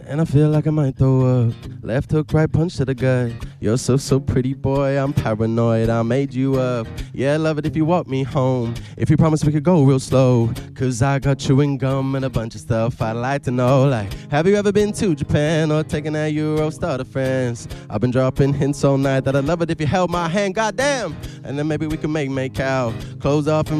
And I feel like I might throw up. Left hook, right punch to the gut. You're so pretty, boy. I'm paranoid. I made you up. Yeah, I love it if you walk me home. If you promise we could go real slow. Cause I got chewing gum and a bunch of stuff I'd like to know. Like, have you ever been to Japan or taken that Eurostar to France? I've been dropping hints all night that I'd love it if you held my hand. Goddamn. And then maybe we can make out. Close off and